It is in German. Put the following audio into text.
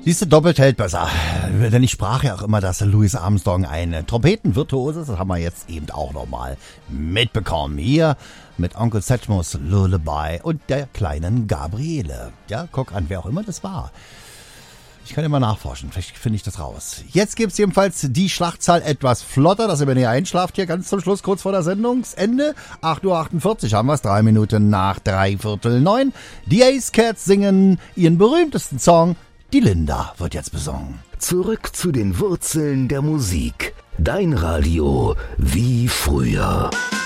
Siehst du, doppelt hält besser. Denn ich sprach ja auch immer, dass Louis Armstrong ein Trompetenvirtuose ist. Das haben wir jetzt eben auch nochmal mitbekommen. Hier mit Onkel Sedgmos Lullaby und der kleinen Gabriele. Ja, guck an, wer auch immer das war. Ich kann immer nachforschen, vielleicht finde ich das raus. Jetzt gibt's jedenfalls die Schlachtzahl etwas flotter, dass ihr, wenn ihr einschlaft, hier ganz zum Schluss, kurz vor der Sendungsende. 8:48 Uhr haben wir's, 3 Minuten nach 8:45. Die Ace Cats singen ihren berühmtesten Song, Die Linda wird jetzt besungen. Zurück zu den Wurzeln der Musik. Dein Radio wie früher.